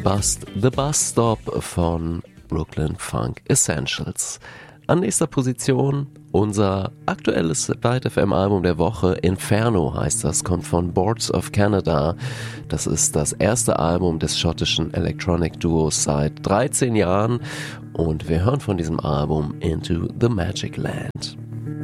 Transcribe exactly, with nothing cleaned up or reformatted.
Bust the Bus Stop von Brooklyn Funk Essentials. An nächster Position unser aktuelles Byte F M-Album der Woche, Inferno heißt das, kommt von Boards of Canada. Das ist das erste Album des schottischen Electronic Duos seit dreizehn Jahren und wir hören von diesem Album Into the Magic Land.